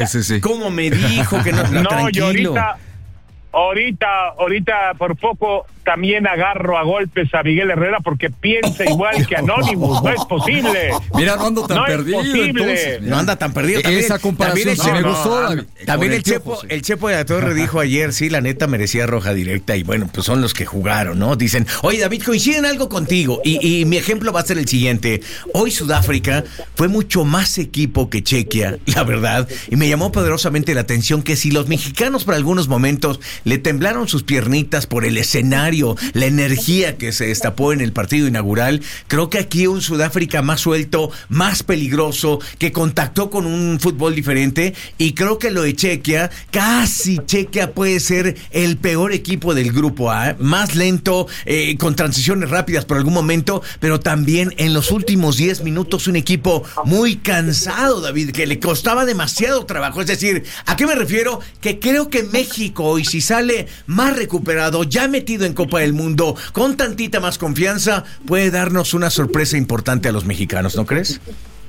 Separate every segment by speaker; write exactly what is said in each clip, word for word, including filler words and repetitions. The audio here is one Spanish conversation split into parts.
Speaker 1: Sí, sí.
Speaker 2: ¿Cómo me dijo que no? No,
Speaker 3: No,
Speaker 2: tranquilo.
Speaker 3: yo ahorita, ahorita, ahorita por poco también agarro a golpes a Miguel Herrera porque piensa igual que Anonymous. No es posible.
Speaker 1: Mira, no ando tan
Speaker 3: No es
Speaker 1: perdido.
Speaker 3: posible.
Speaker 1: Entonces,
Speaker 2: No anda tan perdido. También,
Speaker 1: esa comparación
Speaker 2: también
Speaker 1: sí
Speaker 2: el,
Speaker 1: me
Speaker 3: no,
Speaker 1: gustó,
Speaker 3: no,
Speaker 1: David.
Speaker 2: También
Speaker 1: Con
Speaker 2: el Chepo,
Speaker 1: Piojo, sí.
Speaker 2: el Chepo de la Torre dijo ayer, sí, la neta merecía roja directa y bueno, pues son los que jugaron, ¿no? Dicen, oye David, coinciden algo contigo y, y mi ejemplo va a ser el siguiente. Hoy Sudáfrica fue mucho más equipo que Chequia, la verdad, y me llamó poderosamente la atención que si los mexicanos por algunos momentos le temblaron sus piernitas por el escenario, la energía que se destapó en el partido inaugural, creo que aquí un Sudáfrica más suelto, más peligroso, que contactó con un fútbol diferente, y creo que lo de Chequia, casi Chequia puede ser el peor equipo del grupo A, ¿eh? Más lento, eh, con transiciones rápidas por algún momento, pero también en los últimos diez minutos un equipo muy cansado, David, que le costaba demasiado trabajo. Es decir, ¿a qué me refiero? Que creo que México hoy, si sale más recuperado, ya metido en Copa del Mundo, con tantita más confianza, puede darnos una sorpresa importante a los mexicanos, ¿no crees?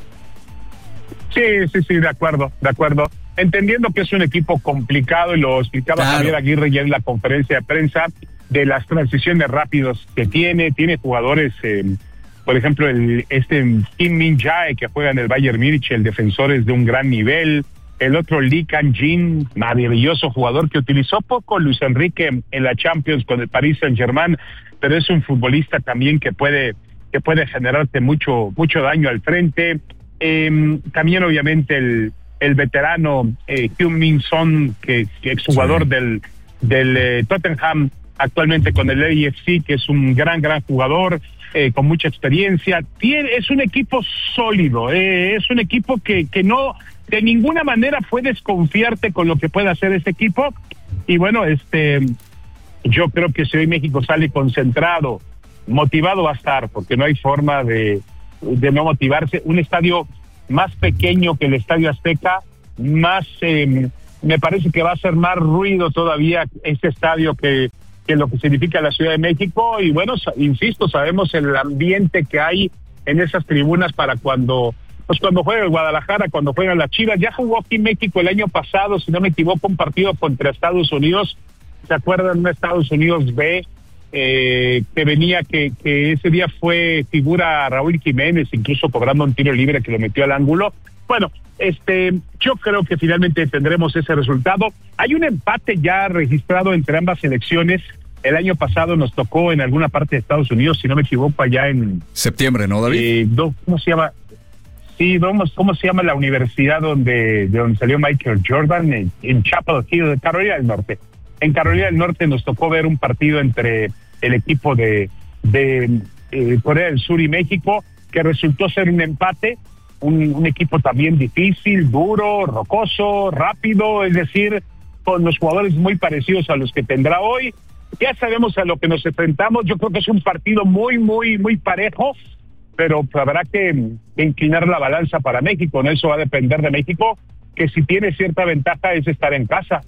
Speaker 3: Sí, sí, sí, de acuerdo, de acuerdo. Entendiendo que es un equipo complicado y lo explicaba
Speaker 2: Claro.
Speaker 3: Javier Aguirre ya en la conferencia de prensa de las transiciones rápidas que tiene, tiene jugadores, eh, por ejemplo, el este Kim Min Jae que juega en el Bayern Múnich, el defensor es de un gran nivel. El otro Lee Kang-jin, maravilloso jugador que utilizó poco Luis Enrique en la Champions con el Paris Saint-Germain, pero es un futbolista también que puede que puede generarte mucho mucho daño al frente. Eh, también obviamente el el veterano eh, Heung-min Son, que, que exjugador sí. del del eh, Tottenham, actualmente con el A F C, que es un gran gran jugador eh, con mucha experiencia. Tiene, es un equipo sólido, eh, es un equipo que que no de ninguna manera puedes confiarte con lo que puede hacer este equipo. Y bueno, este yo creo que si hoy México sale concentrado, motivado va a estar, porque no hay forma de, de no motivarse. Un estadio más pequeño que el Estadio Azteca, más eh, me parece que va a hacer más ruido todavía este estadio que, que lo que significa la Ciudad de México. Y bueno, insisto, sabemos el ambiente que hay en esas tribunas para cuando pues cuando juega el Guadalajara, cuando juegan las Chivas. Ya jugó aquí México el año pasado, si no me equivoco, un partido contra Estados Unidos. ¿Se acuerdan? Un Estados Unidos B, eh, que venía, que, que ese día fue figura Raúl Jiménez, incluso cobrando un tiro libre que lo metió al ángulo. Bueno, este, yo creo que finalmente tendremos ese resultado. Hay un empate ya registrado entre ambas selecciones. El año pasado nos tocó en alguna parte de Estados Unidos, si no me equivoco, allá en...
Speaker 1: Septiembre, ¿no, David?
Speaker 3: Eh, ¿Cómo se llama? Sí, vamos, ¿cómo se llama la universidad donde, de donde salió Michael Jordan? En, en Chapel Hill, Carolina del Norte. En Carolina del Norte nos tocó ver un partido entre el equipo de, de eh, Corea del Sur y México, que resultó ser un empate, un, un equipo también difícil, duro, rocoso, rápido, es decir, con los jugadores muy parecidos a los que tendrá hoy. Ya sabemos a lo que nos enfrentamos. Yo creo que es un partido muy, muy, muy parejo, pero habrá que, que inclinar la balanza para México, ¿no? Eso va a depender de México, que si tiene cierta ventaja es estar en casa.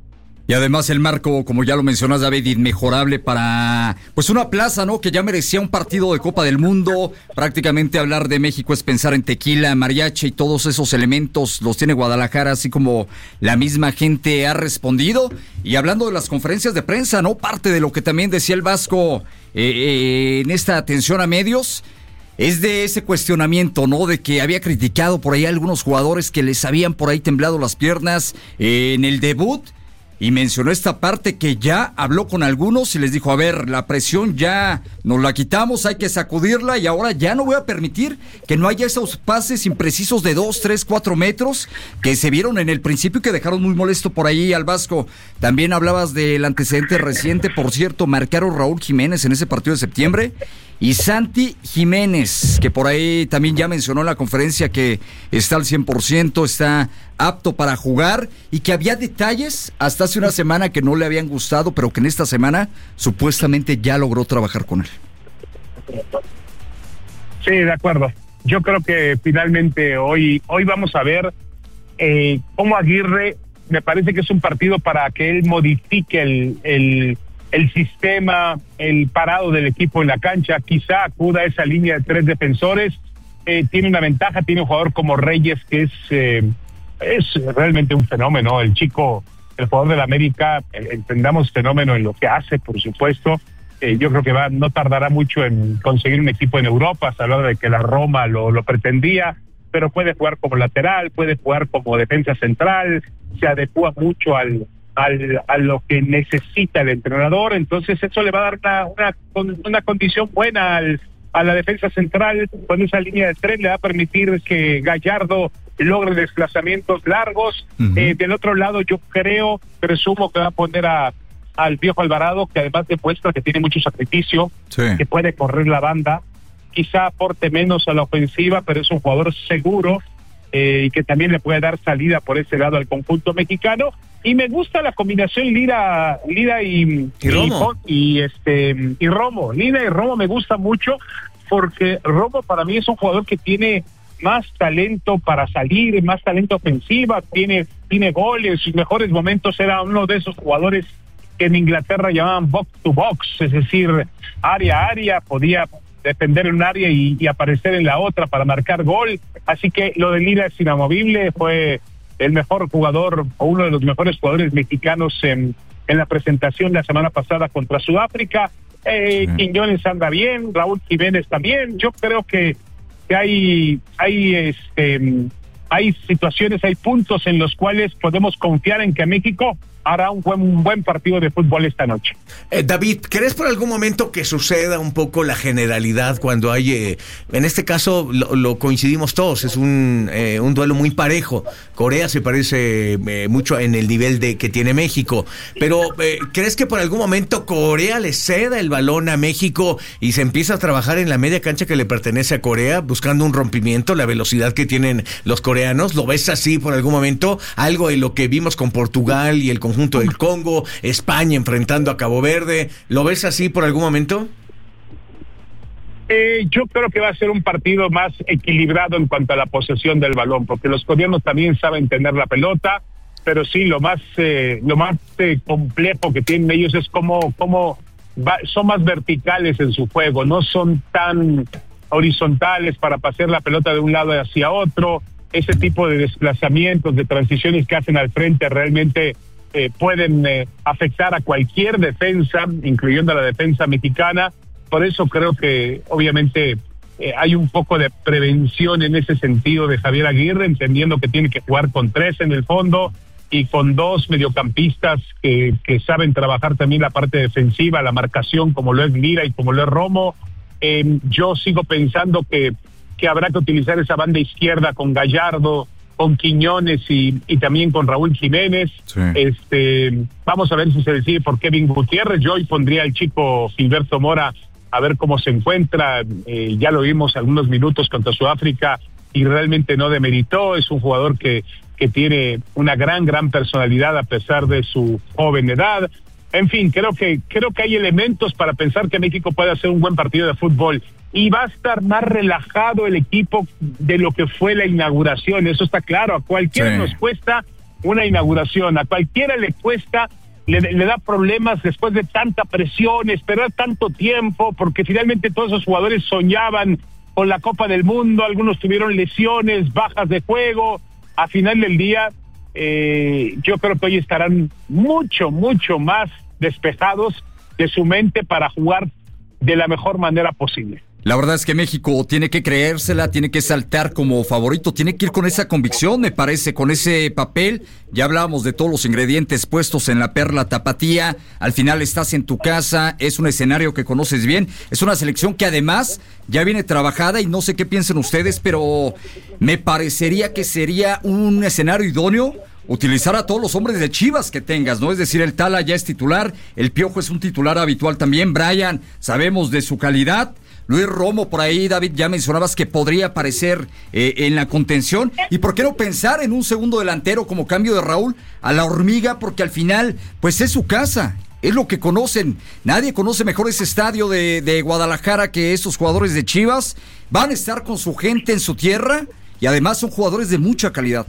Speaker 1: Y además el marco, como ya lo mencionas, David, inmejorable para pues una plaza, ¿no? Que ya merecía un partido de Copa del Mundo. Prácticamente hablar de México es pensar en tequila, mariachi y todos esos elementos los tiene Guadalajara, así como la misma gente ha respondido. Y hablando de las conferencias de prensa, ¿no? Parte de lo que también decía el Vasco eh, eh, en esta atención a medios es de ese cuestionamiento, ¿no? De que había criticado por ahí a algunos jugadores que les habían por ahí temblado las piernas eh, en el debut. Y mencionó esta parte que ya habló con algunos y les dijo, a ver, la presión ya nos la quitamos, hay que sacudirla y ahora ya no voy a permitir que no haya esos pases imprecisos de dos, tres, cuatro metros que se vieron en el principio y que dejaron muy molesto por ahí al Vasco. También hablabas del antecedente reciente, por cierto, marcaron Raúl Jiménez en ese partido de septiembre y Santi Jiménez, que por ahí también ya mencionó en la conferencia que está al cien por ciento, está apto para jugar y que había detalles hasta hace una semana que no le habían gustado, pero que en esta semana supuestamente ya logró trabajar con él.
Speaker 3: Sí, de acuerdo. Yo creo que finalmente hoy hoy vamos a ver eh, cómo Aguirre, me parece que es un partido para que él modifique el, el, el sistema, el parado del equipo en la cancha, quizá acuda a esa línea de tres defensores. Eh, tiene una ventaja, tiene un jugador como Reyes que es... Eh, es realmente un fenómeno. El chico, el jugador del América, eh, entendamos fenómeno en lo que hace, por supuesto. Eh, yo creo que va, no tardará mucho en conseguir un equipo en Europa. Se hablaba de que la Roma lo, lo pretendía, pero puede jugar como lateral, puede jugar como defensa central, se adecua mucho al, al a lo que necesita el entrenador. Entonces eso le va a dar una, una, una condición buena al, a la defensa central. Con esa línea de tren le va a permitir que Gallardo logre desplazamientos largos. Uh-huh. Eh, del otro lado, yo creo, presumo que va a poner a al Piojo Alvarado, que además demuestra que tiene mucho sacrificio, sí, que puede correr la banda, quizá aporte menos a la ofensiva, pero es un jugador seguro eh, y que también le puede dar salida por ese lado al conjunto mexicano. Y me gusta la combinación Lira, Lira y,
Speaker 2: y Romo
Speaker 3: y, y este y Romo. Lira y Romo me gusta mucho porque Romo para mí es un jugador que tiene más talento para salir, más talento ofensiva, tiene tiene goles, sus mejores momentos era uno de esos jugadores que en Inglaterra llamaban box to box, es decir, área a área, podía defender en un área y, y aparecer en la otra para marcar gol. Así que lo de Lira es inamovible, fue el mejor jugador o uno de los mejores jugadores mexicanos en, en la presentación la semana pasada contra Sudáfrica. Eh, sí. Quiñones anda bien, Raúl Jiménez también. Yo creo que, que hay, hay, este, hay situaciones, hay puntos en los cuales podemos confiar en que México hará un buen, un buen partido de fútbol esta noche.
Speaker 2: Eh, David, ¿crees por algún momento que suceda un poco la generalidad cuando hay, eh, en este caso lo, lo coincidimos todos, es un, eh, un duelo muy parejo? Corea se parece eh, mucho en el nivel de que tiene México, pero eh, ¿crees que por algún momento Corea le ceda el balón a México y se empieza a trabajar en la media cancha que le pertenece a Corea, buscando un rompimiento, la velocidad que tienen los coreanos? ¿Lo ves así por algún momento? Algo de lo que vimos con Portugal y el conjunto del Congo, España enfrentando a Cabo Verde, ¿lo ves así por algún momento?
Speaker 3: Eh, yo creo que va a ser un partido más equilibrado en cuanto a la posesión del balón, porque los coreanos también saben tener la pelota, pero sí, lo más eh, lo más eh, complejo que tienen ellos es cómo, cómo va, son más verticales en su juego, no son tan horizontales para pasear la pelota de un lado hacia otro. Ese tipo de desplazamientos, de transiciones que hacen al frente realmente Eh, pueden eh, afectar a cualquier defensa, incluyendo a la defensa mexicana. Por eso creo que obviamente eh, hay un poco de prevención en ese sentido de Javier Aguirre, entendiendo que tiene que jugar con tres en el fondo y con dos mediocampistas que, que saben trabajar también la parte defensiva, la marcación, como lo es Lira y como lo es Romo. Eh, yo sigo pensando que, que habrá que utilizar esa banda izquierda con Gallardo, con Quiñones y, y también con Raúl Jiménez. Sí. Este, vamos a ver si se decide por Kevin Gutiérrez. Yo hoy pondría al chico Gilberto Mora a ver cómo se encuentra. Eh, ya lo vimos algunos minutos contra Sudáfrica y realmente no demeritó. Es un jugador que, que tiene una gran, gran personalidad a pesar de su joven edad. En fin, creo que, creo que hay elementos para pensar que México puede hacer un buen partido de fútbol. Y va a estar más relajado el equipo de lo que fue la inauguración, eso está claro. A cualquiera sí. nos cuesta una inauguración, a cualquiera le cuesta, le, le da problemas después de tanta presión, esperar tanto tiempo, porque finalmente todos esos jugadores soñaban con la Copa del Mundo, algunos tuvieron lesiones, bajas de juego. A final del día, eh, yo creo que hoy estarán mucho, mucho más despejados de su mente para jugar de la mejor manera posible.
Speaker 1: La verdad es que México tiene que creérsela, tiene que saltar como favorito, tiene que ir con esa convicción, me parece, con ese papel. Ya hablábamos de todos los ingredientes puestos en la perla tapatía. Al final estás en tu casa, es un escenario que conoces bien. Es una selección que además ya viene trabajada y no sé qué piensen ustedes, pero me parecería que sería un escenario idóneo utilizar a todos los hombres de Chivas que tengas, ¿no? Es decir, el Tala ya es titular, el Piojo es un titular habitual también, Brian, sabemos de su calidad. Luis Romo, por ahí, David, ya mencionabas que podría aparecer eh, en la contención. ¿Y por qué no pensar en un segundo delantero como cambio de Raúl a la Hormiga? Porque al final, pues es su casa, es lo que conocen. Nadie conoce mejor ese estadio de, de Guadalajara que estos jugadores de Chivas. Van a estar con su gente en su tierra y además son jugadores de mucha calidad.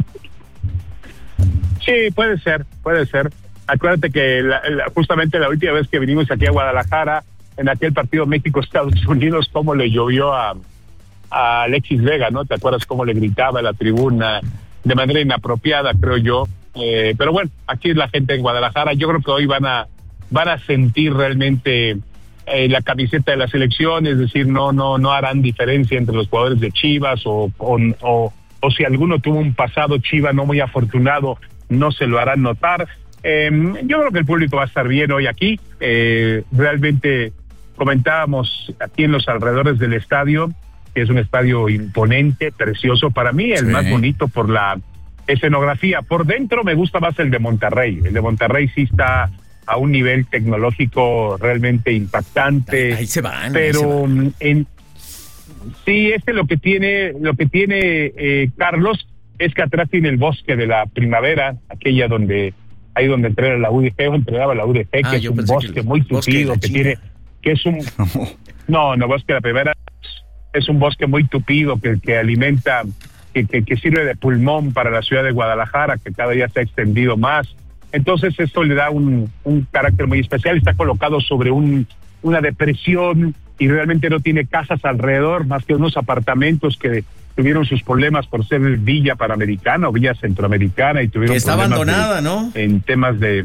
Speaker 3: Sí, puede ser, puede ser. Acuérdate que la, la, justamente la última vez que vinimos aquí a Guadalajara, en aquel partido México-Estados Unidos, cómo le llovió a, a Alexis Vega, ¿no? ¿Te acuerdas cómo le gritaba a la tribuna? de manera inapropiada, creo yo. Eh, pero bueno, aquí es la gente en Guadalajara. Yo creo que hoy van a van a sentir realmente eh, la camiseta de la selección, es decir, no no no harán diferencia entre los jugadores de Chivas o o, o, o si alguno tuvo un pasado Chiva no muy afortunado, no se lo harán notar. Eh, yo creo que el público va a estar bien hoy aquí. Eh, realmente comentábamos aquí en los alrededores del estadio, que es un estadio imponente, precioso, para mí el sí. más bonito por la escenografía. Por dentro me gusta más el de Monterrey. El de Monterrey sí está a un nivel tecnológico realmente impactante.
Speaker 2: Ahí se van.
Speaker 3: Pero
Speaker 2: ahí se van.
Speaker 3: En, sí, este lo que tiene, lo que tiene eh, Carlos, es que atrás tiene el bosque de la primavera, aquella donde, ahí donde entrena la U D G, o entrenaba la U D G, ah, que es un bosque que muy tupido, que tiene, que es un, no, no, bosque de la primavera es un bosque muy tupido que, que alimenta, que, que, que sirve de pulmón para la ciudad de Guadalajara, que cada día se ha extendido más. Entonces esto le da un, un carácter muy especial. Está colocado sobre un, una depresión y realmente no tiene casas alrededor, más que unos apartamentos que tuvieron sus problemas por ser villa panamericana o villa centroamericana y tuvieron
Speaker 2: que está
Speaker 3: problemas
Speaker 2: abandonada,
Speaker 3: de,
Speaker 2: ¿no?
Speaker 3: En temas de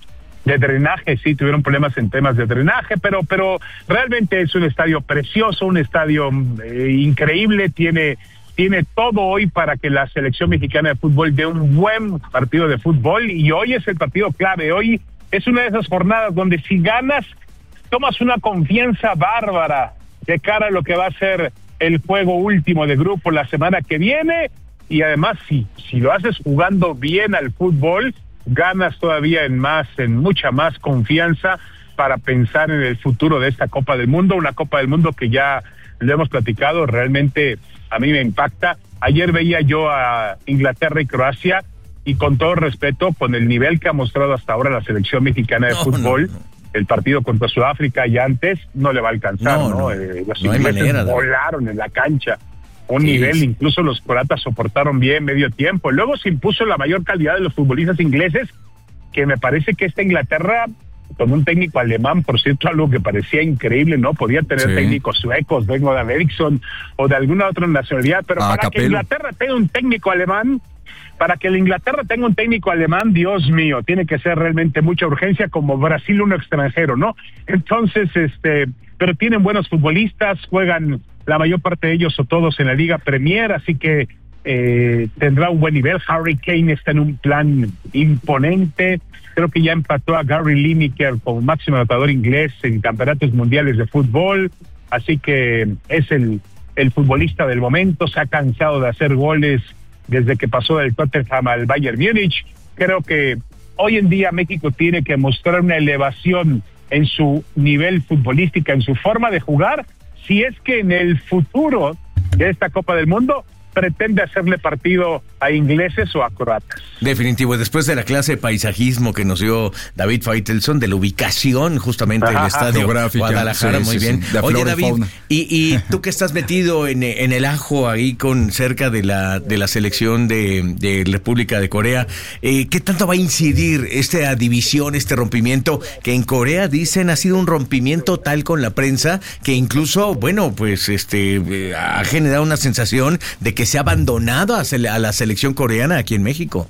Speaker 3: de drenaje, sí, tuvieron problemas en temas de drenaje, pero pero realmente es un estadio precioso, un estadio eh, increíble, tiene tiene todo hoy para que la selección mexicana de fútbol dé un buen partido de fútbol, y hoy es el partido clave. Hoy es una de esas jornadas donde si ganas, tomas una confianza bárbara de cara a lo que va a ser el juego último de grupo la semana que viene, y además si, si lo haces jugando bien al fútbol, ganas todavía en más, en mucha más confianza para pensar en el futuro de esta Copa del Mundo, una Copa del Mundo que ya lo hemos platicado, realmente a mí me impacta. Ayer veía yo a Inglaterra y Croacia, y con todo respeto, con el nivel que ha mostrado hasta ahora la selección mexicana de no, fútbol, no, no. el partido contra Sudáfrica y antes no le va a alcanzar, ¿no?
Speaker 2: no,
Speaker 3: ¿no? Eh, los no ingleses manera, volaron ¿no? en la cancha, un sí, nivel, sí. incluso los croatas soportaron bien medio tiempo. Luego se impuso la mayor calidad de los futbolistas ingleses, que me parece que esta Inglaterra, con un técnico alemán, por cierto, algo que parecía increíble, ¿no? Podía tener sí. técnicos suecos, vengo de Ericsson o de alguna otra nacionalidad, pero ah, para Capello. que Inglaterra tenga un técnico alemán, para que la Inglaterra tenga un técnico alemán, Dios mío, tiene que ser realmente mucha urgencia, como Brasil uno extranjero, ¿no? Entonces, este, pero tienen buenos futbolistas, juegan la mayor parte de ellos o todos en la Liga Premier, así que eh, tendrá un buen nivel. Harry Kane está en un plan imponente. Creo que ya empató a Gary Lineker como máximo anotador inglés en campeonatos mundiales de fútbol, así que es el, el futbolista del momento. Se ha cansado de hacer goles desde que pasó del Tottenham al Bayern Múnich. Creo que hoy en día México tiene que mostrar una elevación en su nivel futbolístico, en su forma de jugar, si es que en el futuro de esta Copa del Mundo pretende hacerle partido a ingleses o a croatas.
Speaker 2: Definitivo, después de la clase de paisajismo que nos dio David Faitelson, de la ubicación justamente del estadio Guadalajara, sí, muy sí, bien. Sí, Oye, David, y, y tú que estás metido en, en el ajo ahí con cerca de la de la selección de, de República de Corea, eh, ¿qué tanto va a incidir esta división, este rompimiento que en Corea dicen ha sido un rompimiento tal con la prensa que incluso, bueno, pues este eh, ha generado una sensación de que se ha abandonado a, a la selección coreana aquí en México?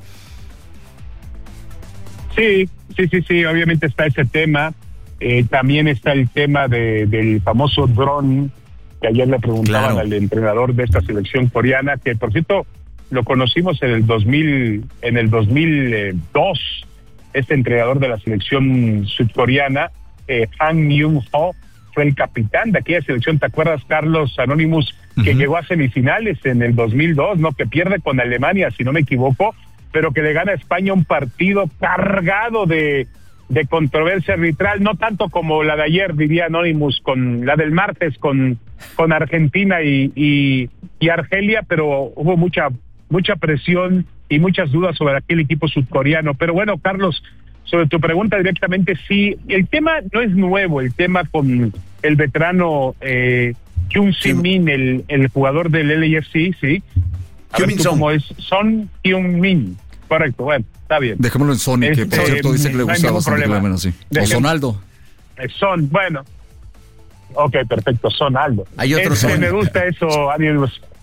Speaker 3: Sí, sí, sí, sí, obviamente está ese tema. Eh, también está el tema de, del famoso dron, que ayer le preguntaban claro. al entrenador de esta selección coreana, que por cierto lo conocimos en el dos mil, en el dos mil dos, este entrenador de la selección sudcoreana, eh, Han Myung-ho, fue el capitán de aquella selección. ¿Te acuerdas, Carlos Anonymous, que uh-huh. llegó a semifinales en el dos mil dos, ¿no? Que pierde con Alemania, si no me equivoco, pero que le gana a España un partido cargado de, de controversia arbitral, no tanto como la de ayer, diría Anonymous, con la del martes con, con Argentina y, y, y Argelia, pero hubo mucha, mucha presión y muchas dudas sobre aquel equipo sudcoreano. Pero bueno, Carlos, sobre tu pregunta directamente, sí, el tema no es nuevo, el tema con el veterano eh, Hyun Sin-min, el, el jugador del L A F C, sí. A ver tú cómo es, Son Hyun-min, correcto, bueno, está bien.
Speaker 1: Dejémoslo en Sony, que por cierto dice que le gusta bastante, menos, sí. O Sonaldo.
Speaker 3: Son, bueno, ok, perfecto, Sonaldo.
Speaker 2: Hay otros
Speaker 3: es, me gusta eso, Ariel.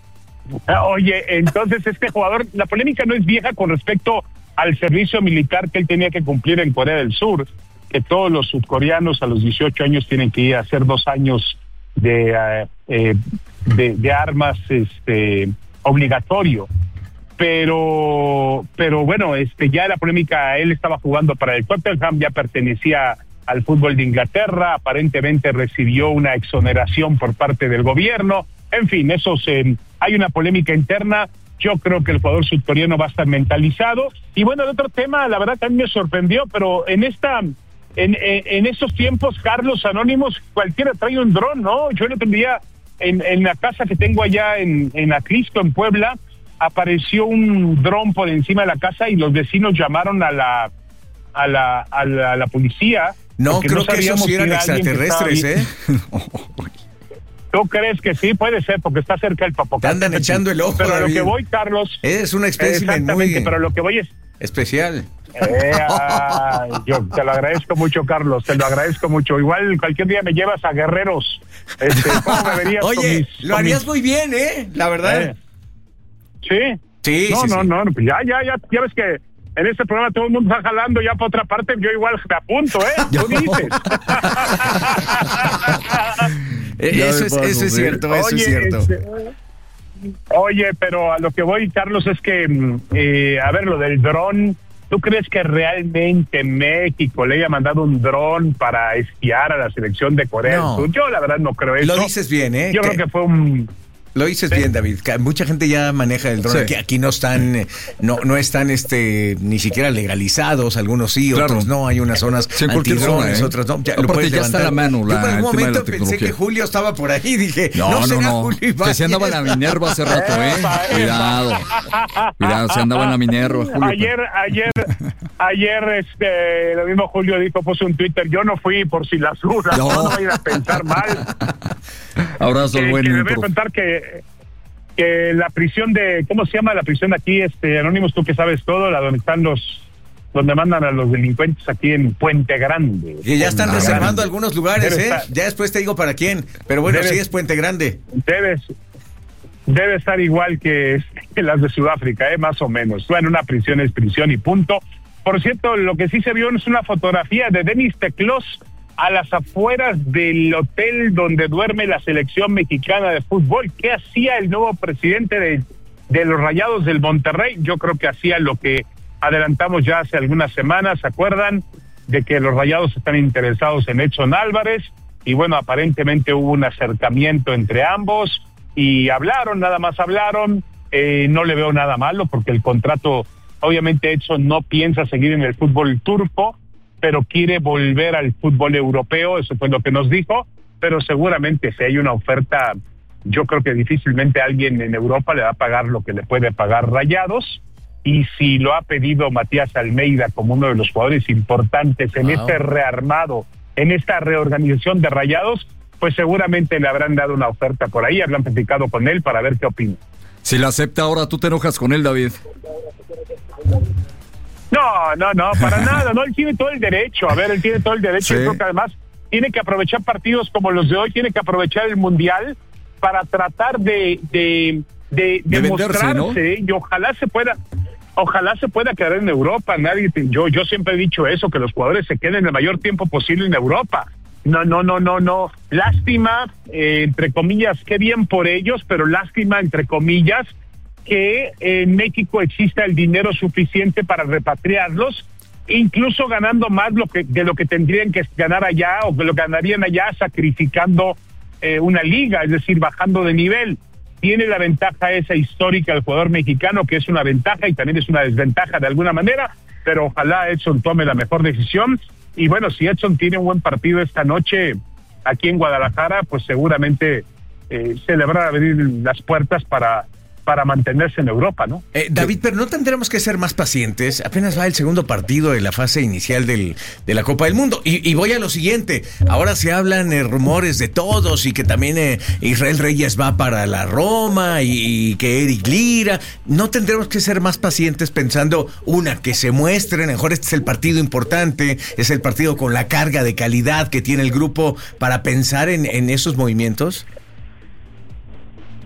Speaker 3: Oye, entonces este jugador, la polémica no es vieja con respecto al servicio militar que él tenía que cumplir en Corea del Sur, que todos los sudcoreanos a los dieciocho años tienen que ir a hacer dos años de, eh, de, de armas este, obligatorio. Pero, pero bueno, este, ya la polémica, él estaba jugando para el Tottenham, ya pertenecía al fútbol de Inglaterra, aparentemente recibió una exoneración por parte del gobierno. En fin, eso se, hay una polémica interna. Yo creo que el jugador sudcoreano va a estar mentalizado. Y bueno, el otro tema, la verdad también me sorprendió, pero en esta, en, en, en estos tiempos, Carlos, anónimos, cualquiera trae un dron, ¿no? Yo el otro día, en, en la casa que tengo allá en, en Acrisco, en Puebla, apareció un dron por encima de la casa y los vecinos llamaron a la, a la, a la, a la policía.
Speaker 2: No, creo no que esos sí eran extraterrestres, ¿eh?
Speaker 3: ¿Tú crees que sí? Puede ser, porque está cerca del Popocatépetl.
Speaker 2: Te andan echando el ojo,
Speaker 3: Pero a lo
Speaker 2: David.
Speaker 3: que voy, Carlos...
Speaker 2: Es una especie muy...
Speaker 3: pero lo que voy es...
Speaker 2: especial.
Speaker 3: Eh, ah, yo te lo agradezco mucho, Carlos, te lo agradezco mucho. Igual cualquier día me llevas a Guerreros. Este, ¿cómo me verías?
Speaker 2: Oye,
Speaker 3: con mis,
Speaker 2: lo harías mis... muy bien, ¿eh? La verdad.
Speaker 3: Eh, ¿Sí?
Speaker 2: Sí,
Speaker 3: no,
Speaker 2: sí,
Speaker 3: no,
Speaker 2: sí.
Speaker 3: no, no, ya, ya, ya, ya ves que en este programa todo el mundo está jalando ya para otra parte, yo igual me apunto, ¿eh? Tú dices.
Speaker 2: eso es, eso es cierto, eso
Speaker 3: oye,
Speaker 2: es cierto.
Speaker 3: Este, oye, pero a lo que voy, Carlos, es que, eh, a ver, lo del dron, ¿tú crees que realmente México le haya mandado un dron para espiar a la selección de Corea
Speaker 2: no.
Speaker 3: del Sur? Yo la verdad no creo eso.
Speaker 2: Lo dices bien, ¿eh?
Speaker 3: Yo
Speaker 2: que...
Speaker 3: creo que fue un...
Speaker 2: Lo dices sí. bien, David. Mucha gente ya maneja el dron. Sí. Aquí, aquí no están, no, no están, este, ni siquiera legalizados. Algunos sí, claro. Otros no. Hay unas zonas sí, antidrones, ¿eh? Otras no. Ya,
Speaker 1: lo puedes ya levantar. Está la mano. La,
Speaker 2: Yo por un momento pensé que Julio estaba por ahí. Dije,
Speaker 1: no,
Speaker 2: no,
Speaker 1: no,
Speaker 2: será
Speaker 1: no.
Speaker 2: Julio Ibáñez.
Speaker 1: Que se andaba en la Minerva hace rato, ¿eh? Cuidado. Cuidado, se andaba en la Minerva, Julio.
Speaker 3: Ayer, ayer, ayer, este, lo mismo Julio dijo, puso un Twitter. Yo no fui por si las dudas. No, no voy a pensar mal.
Speaker 1: Abrazo,
Speaker 3: que,
Speaker 1: bueno.
Speaker 3: Que me voy a contar que... que la prisión de, ¿cómo se llama la prisión aquí? Este, Anónimos, tú que sabes todo, la donde están los, donde mandan a los delincuentes aquí en Puente Grande.
Speaker 2: Y ya están
Speaker 3: Puente
Speaker 2: reservando
Speaker 3: Grande.
Speaker 2: Algunos lugares,
Speaker 3: debe
Speaker 2: ¿eh?
Speaker 3: Estar,
Speaker 2: ya después te digo para quién, pero bueno, debe, sí es Puente Grande.
Speaker 3: Debe, debe estar igual que, que las de Sudáfrica, ¿eh? Más o menos. Bueno, una prisión es prisión y punto. Por cierto, lo que sí se vio es una fotografía de Denis Teclós a las afueras del hotel donde duerme la selección mexicana de fútbol. ¿Qué hacía el nuevo presidente de, de los Rayados del Monterrey? Yo creo que hacía lo que adelantamos ya hace algunas semanas, ¿se acuerdan? De que los Rayados están interesados en Edson Álvarez, y bueno, aparentemente hubo un acercamiento entre ambos, y hablaron, nada más hablaron, eh, no le veo nada malo, porque el contrato, obviamente Edson no piensa seguir en el fútbol turco, pero quiere volver al fútbol europeo, eso fue lo que nos dijo, pero seguramente si hay una oferta, yo creo que difícilmente alguien en Europa le va a pagar lo que le puede pagar Rayados, y si lo ha pedido Matías Almeida como uno de los jugadores importantes en wow. este rearmado, en esta reorganización de Rayados, pues seguramente le habrán dado una oferta por ahí, habrán platicado con él para ver qué opina.
Speaker 1: Si la acepta ahora, ¿tú te enojas con él, David?
Speaker 3: No, no, no, para nada, no, él tiene todo el derecho, a ver, él tiene todo el derecho,
Speaker 1: sí.
Speaker 3: Yo creo que además tiene que aprovechar partidos como los de hoy, tiene que aprovechar el Mundial para tratar de de, de, de, de mostrarse, ¿no? Y ojalá se pueda, ojalá se pueda quedar en Europa, nadie, yo, yo siempre he dicho eso, que los jugadores se queden el mayor tiempo posible en Europa, no, no, no, no, no, lástima, eh, entre comillas, qué bien por ellos, pero lástima, entre comillas, que en México exista el dinero suficiente para repatriarlos, incluso ganando más lo que, de lo que tendrían que ganar allá o que lo ganarían allá sacrificando eh, una liga, es decir, bajando de nivel. Tiene la ventaja esa histórica el jugador mexicano, que es una ventaja y también es una desventaja de alguna manera, pero ojalá Edson tome la mejor decisión. Y bueno, si Edson tiene un buen partido esta noche aquí en Guadalajara, pues seguramente eh, se le van a abrir las puertas para para mantenerse en Europa, ¿no?
Speaker 2: Eh, David, pero no tendremos que ser más pacientes. Apenas va el segundo partido de la fase inicial del, de la Copa del Mundo. Y, y voy a lo siguiente. Ahora se hablan eh, rumores de todos y que también eh, Israel Reyes va para la Roma y, y que Eric Lira. No tendremos que ser más pacientes pensando, una, que se muestren. Mejor este es el partido importante, es el partido con la carga de calidad que tiene el grupo para pensar en, en esos movimientos.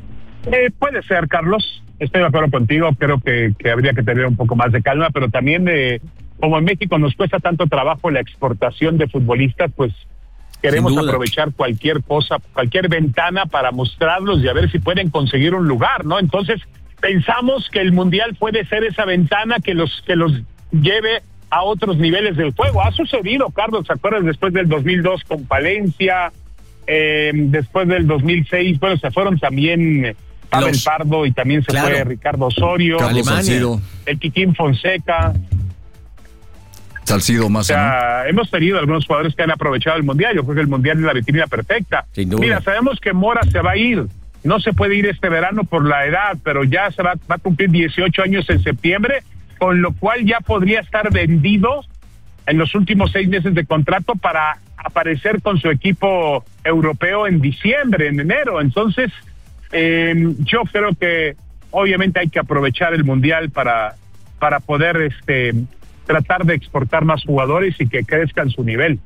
Speaker 3: Eh, puede ser, Carlos. Estoy de acuerdo contigo. Creo que, que habría que tener un poco más de calma, pero también, eh, como en México nos cuesta tanto trabajo la exportación de futbolistas, pues queremos aprovechar cualquier cosa, cualquier ventana para mostrarlos y a ver si pueden conseguir un lugar, ¿no? Entonces, pensamos que el Mundial puede ser esa ventana que los que los lleve a otros niveles del juego. Ha sucedido, Carlos, ¿te acuerdas? Después del dos mil dos con Palencia, eh, después del dos mil seis, bueno, se fueron también Pavel los... Pardo y también se claro. fue Ricardo Osorio, el Quiquín Fonseca.
Speaker 1: Salcido más.
Speaker 3: O sea, ¿no? Hemos tenido algunos jugadores que han aprovechado el Mundial. Yo creo que el Mundial es la vitrina perfecta. Mira, sabemos que Mora se va a ir. No se puede ir este verano por la edad, pero ya se va, va a cumplir dieciocho años en septiembre, con lo cual ya podría estar vendido en los últimos seis meses de contrato para aparecer con su equipo europeo en diciembre, en enero. Entonces, eh, yo creo que obviamente hay que aprovechar el Mundial para, para poder este tratar de exportar más jugadores y que crezcan su nivel.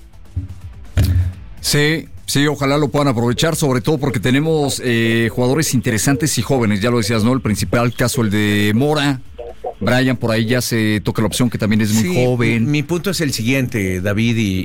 Speaker 1: Sí, sí, ojalá lo puedan aprovechar, sobre todo porque tenemos eh, jugadores interesantes y jóvenes, ya lo decías, ¿no? El principal caso, el de Mora. Brian, por ahí ya se toca la opción, que también es muy
Speaker 2: sí,
Speaker 1: joven.
Speaker 2: Mi, mi punto es el siguiente, David y,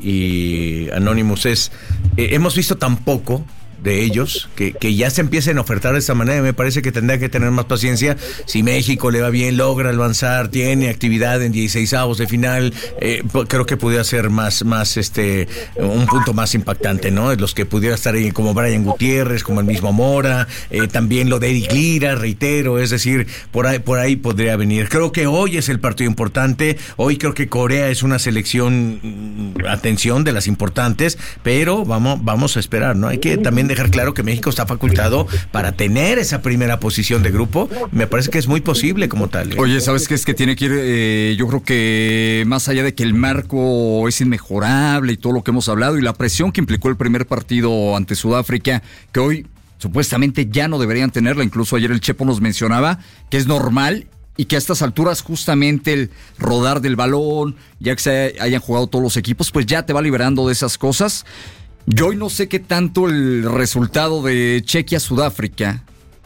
Speaker 2: y Anonymous, es, eh, hemos visto tan poco de ellos, que, que ya se empiecen a ofertar de esta manera. Me parece que tendrá que tener más paciencia. Si México le va bien, logra avanzar, tiene actividad en dieciseisavos de final, eh, creo que pudiera ser más, más este, un punto más impactante, ¿no? Los que pudiera estar ahí, como Brian Gutiérrez, como el mismo Mora, eh, también lo de Eric Lira, reitero, es decir, por ahí, por ahí podría venir. Creo que hoy es el partido importante. Hoy creo que Corea es una selección, atención, de las importantes, pero vamos, vamos a esperar, ¿no? Hay que también dejar claro que México está facultado para tener esa primera posición de grupo. Me parece que es muy posible como tal, ¿eh?
Speaker 1: Oye, ¿sabes qué? Es que tiene que ir, eh, yo creo que más allá de que el marco es inmejorable y todo lo que hemos hablado y la presión que implicó el primer partido ante Sudáfrica, que hoy supuestamente ya no deberían tenerla. Incluso ayer el Chepo nos mencionaba que es normal y que a estas alturas justamente el rodar del balón, ya que se hayan jugado todos los equipos, pues ya te va liberando de esas cosas. Yo hoy no sé qué tanto el resultado de Chequia-Sudáfrica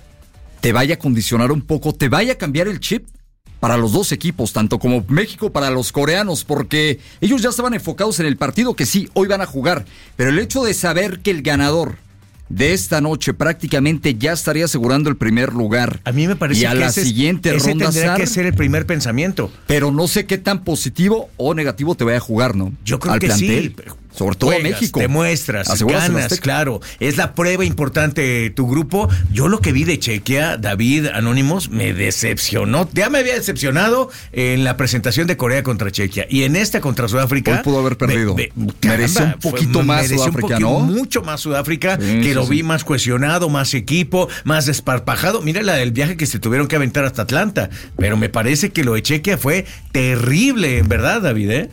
Speaker 1: te vaya a condicionar un poco, te vaya a cambiar el chip para los dos equipos, tanto como México para los coreanos, porque ellos ya estaban enfocados en el partido que sí, hoy van a jugar, pero el hecho de saber que el ganador de esta noche prácticamente ya estaría asegurando el primer lugar.
Speaker 2: A mí me parece
Speaker 1: y a
Speaker 2: que
Speaker 1: la
Speaker 2: ese,
Speaker 1: siguiente
Speaker 2: ese
Speaker 1: ronda
Speaker 2: tendría
Speaker 1: Zar,
Speaker 2: que ser el primer pensamiento.
Speaker 1: Pero no sé qué tan positivo o negativo te vaya a jugar, ¿no?
Speaker 2: Yo creo
Speaker 1: Al
Speaker 2: que
Speaker 1: plantel.
Speaker 2: sí.
Speaker 1: Sobre todo
Speaker 2: Juegas,
Speaker 1: México.
Speaker 2: Te muestras, ganas, claro. Es la prueba importante de tu grupo. Yo lo que vi de Chequia, David, Anónimos, me decepcionó. Ya me había decepcionado en la presentación de Corea contra Chequia. Y en esta contra Sudáfrica.
Speaker 1: Hoy pudo haber perdido.
Speaker 2: Me, me,
Speaker 1: mereció un poquito fue, más Sudáfrica, ¿no?
Speaker 2: Mucho más Sudáfrica, sí, que sí, lo vi sí. más cohesionado, más equipo, más desparpajado. Mira la del viaje que se tuvieron que aventar hasta Atlanta. Pero me parece que lo de Chequia fue terrible, en verdad, David, ¿eh?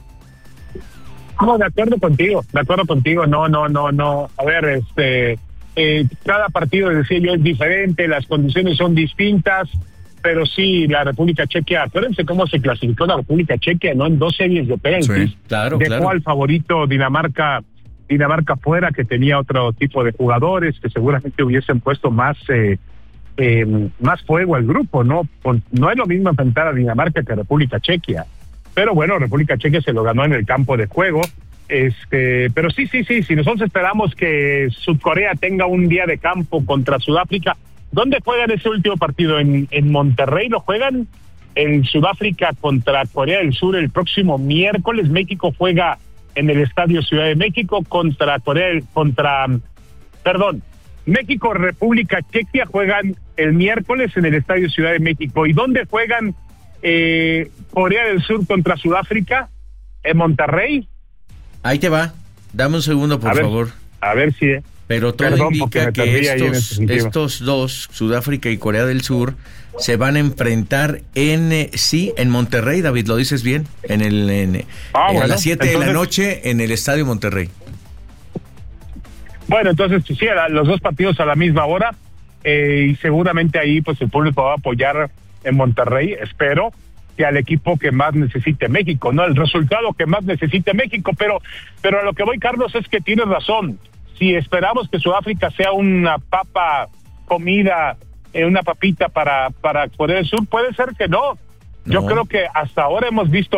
Speaker 3: No, de acuerdo contigo, de acuerdo contigo, no, no, no, no, a ver, este, eh, cada partido, decía yo, es diferente, las condiciones son distintas, pero sí, la República Checa, acuérdense cómo se clasificó la República Checa, ¿no? En dos series de penaltis,
Speaker 2: sí, claro,
Speaker 3: dejó
Speaker 2: claro.
Speaker 3: al favorito Dinamarca, Dinamarca fuera, que tenía otro tipo de jugadores, que seguramente hubiesen puesto más, eh, eh, más fuego al grupo, ¿no? No es lo mismo enfrentar a Dinamarca que a República Checa. Pero bueno, República Checa se lo ganó en el campo de juego. Este, pero sí, sí, sí, si nosotros esperamos que Sudcorea tenga un día de campo contra Sudáfrica, ¿dónde juegan ese último partido? ¿En, en Monterrey lo juegan? En Sudáfrica contra Corea del Sur el próximo miércoles. México juega en el Estadio Ciudad de México contra Corea, contra, perdón, México, República Checa juegan el miércoles en el Estadio Ciudad de México. ¿Y dónde juegan Eh, Corea del Sur contra Sudáfrica? ¿En Monterrey?
Speaker 2: Ahí te va, dame un segundo por
Speaker 3: a ver,
Speaker 2: favor.
Speaker 3: A ver si...
Speaker 2: Pero todo
Speaker 3: Perdón,
Speaker 2: indica que estos, estos dos, Sudáfrica y Corea del Sur, se van a enfrentar en, sí, en Monterrey, David, lo dices bien, en el en,
Speaker 3: ah,
Speaker 2: en
Speaker 3: bueno,
Speaker 2: a las siete
Speaker 3: entonces,
Speaker 2: de la noche en el Estadio Monterrey.
Speaker 3: Bueno, entonces sí, los dos partidos a la misma hora, eh, y seguramente ahí pues el público va a apoyar en Monterrey, espero que al equipo que más necesite México, no el resultado que más necesite México, pero pero a lo que voy, Carlos, es que tienes razón. Si esperamos que Sudáfrica sea una papa comida, eh, una papita para, para Corea del Sur? Puede ser que no. Yo
Speaker 2: No.
Speaker 3: creo que hasta ahora hemos visto